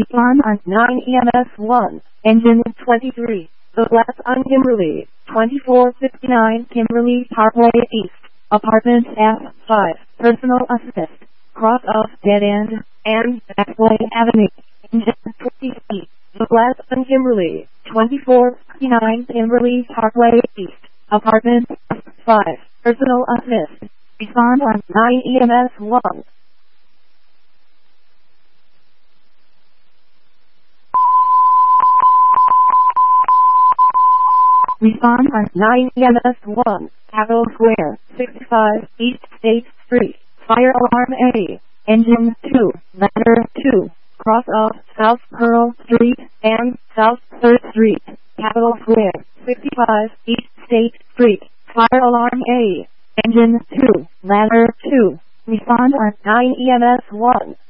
Respond on 9 EMS 1, engine 23, The Glass on Kimberly, 2459 Kimberly Parkway East, apartment F5, personal assist, cross off dead end, and Backway Avenue, engine 20 feet, The Glass on Kimberly, 2459 Kimberly Parkway East, apartment F5, personal assist. Respond on 9 EMS 1. Respond on 9 EMS 1, Capitol Square, 65 East State Street, fire alarm A, engine 2, ladder 2, cross off South Pearl Street and South 3rd Street, Capitol Square, 65 East State Street, fire alarm A, engine 2, ladder 2. Respond on 9 EMS 1.